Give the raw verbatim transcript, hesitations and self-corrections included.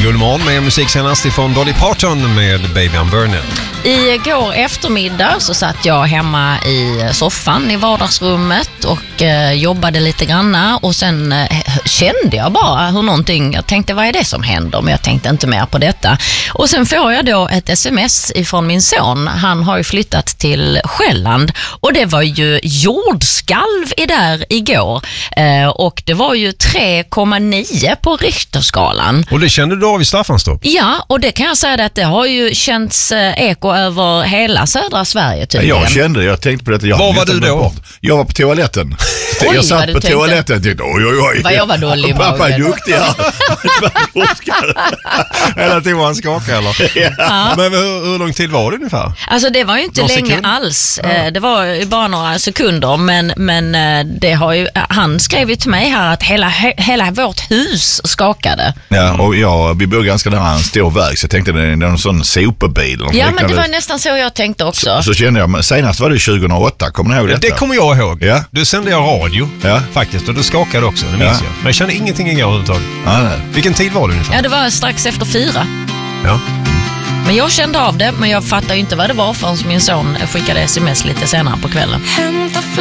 Gullmorgon med musik senast ifrån Dolly Parton med Baby I'm Burning. Igår eftermiddag så satt jag hemma i soffan i vardagsrummet och eh, jobbade lite granna och sen eh, kände jag bara hur någonting, jag tänkte vad är det som händer, men jag tänkte inte mer på detta. Och sen får jag då ett sms ifrån min son. Han har ju flyttat till Själland och det var ju jordskalv i där igår eh, och det var ju tre komma nio på Richterskalan. Och det kände du av i Staffanstorp? Ja, och det kan jag säga att det har ju känts eh, eko över hela södra Sverige tydligen. Jag kände det, jag tänkte på detta. Jag Var var du då? Bort. Jag var på toaletten. Oj, jag satt på tänkte. toaletten och tänkte, oj oj oj. Vad jag var dålig i Pappa är magen. duktig här. Eller till var han skakade eller? Ja. Men hur, hur lång tid var det ungefär? Alltså det var ju inte Några länge sekunder? alls. Ja. Det var ju bara några sekunder, men, men det har ju, han skrev ju till mig här att hela, hela vårt hus skakade. Ja, och jag, vi bor ganska nära en stor väg, så jag tänkte det är någon sån sopebil. Ja, men det var nästan så jag tänkte också. Så, så kände jag, men senast var det tjugohåtta, kommer ni ihåg detta? Det kommer jag ihåg. Ja. Du sände jag radio Ja. faktiskt och du skakade också, det minns Ja. jag. Men jag kände ingenting igår överhuvudtaget. Ja, nej. Vilken tid var det ungefär? Ja, det var strax efter fyra. Ja. Men jag kände av det, men jag fattade ju inte vad det var förrän min son skickade sms lite senare på kvällen.